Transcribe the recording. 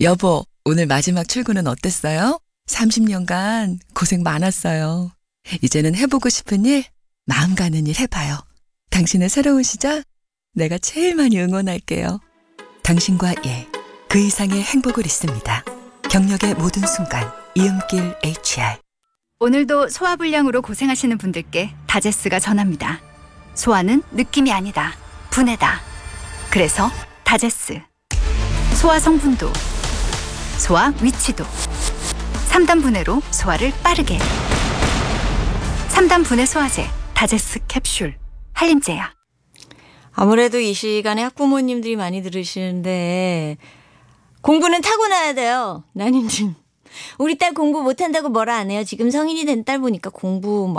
여보, 오늘 마지막 출근은 어땠어요? 30년간 고생 많았어요. 이제는 해보고 싶은 일, 마음 가는 일 해봐요. 당신의 새로운 시작, 내가 제일 많이 응원할게요. 당신과 그 이상의 행복을 있습니다. 경력의 모든 순간, 이음길 HR. 오늘도 소화불량으로 고생하시는 분들께 다제스가 전합니다. 소화는 느낌이 아니다. 분해다. 그래서 다제스. 소화 성분도, 소화 위치도. 3단 분해로 소화를 빠르게. 3단 분해 소화제, 다제스 캡슐. 한림제야. 아무래도 이 시간에 학부모님들이 많이 들으시는데 공부는 타고나야 돼요. 나님님. 우리 딸 공부 못한다고 뭐라 안 해요. 지금 성인이 된 딸 보니까 공부